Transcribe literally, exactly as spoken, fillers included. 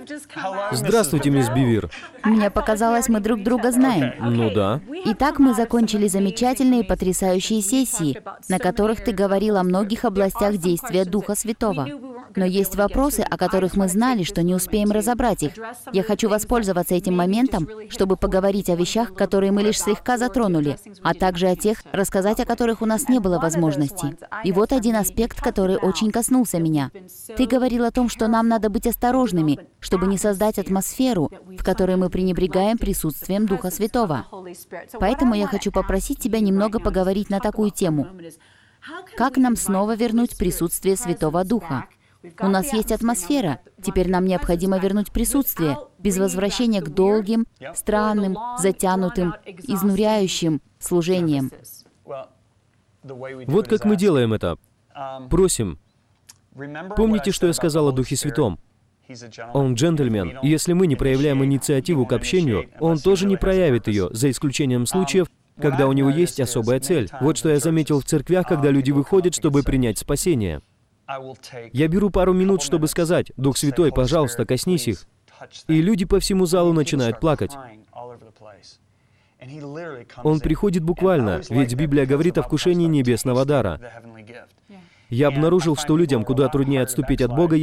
Здравствуйте, мисс Бивир. Мне показалось, мы друг друга знаем. Ну да. Итак, мы закончили замечательные и потрясающие сессии, на которых ты говорил о многих областях действия Духа Святого. Но есть вопросы, о которых мы знали, что не успеем разобрать их. Я хочу воспользоваться этим моментом, чтобы поговорить о вещах, которые мы лишь слегка затронули, а также о тех, рассказать о которых у нас не было возможности. И вот один аспект, который очень коснулся меня. Ты говорил о том, что нам надо быть осторожными, чтобы не создать атмосферу, в которой мы пренебрегаем присутствием Духа Святого. Поэтому я хочу попросить тебя немного поговорить на такую тему. Как нам снова вернуть присутствие Святого Духа? У нас есть атмосфера, теперь нам необходимо вернуть присутствие, без возвращения к долгим, странным, затянутым, изнуряющим служениям. Вот как мы делаем это. Просим. Помните, что я сказал о Духе Святом? Он джентльмен, и если мы не проявляем инициативу к общению, он тоже не проявит ее, за исключением случаев, когда у него есть особая цель. Вот что я заметил в церквях, когда люди выходят, чтобы принять спасение. Я беру пару минут, чтобы сказать: «Дух Святой, пожалуйста, коснись их». И люди по всему залу начинают плакать. Он приходит буквально, ведь Библия говорит о вкушении небесного дара. Я обнаружил, что людям куда труднее отступить от Бога,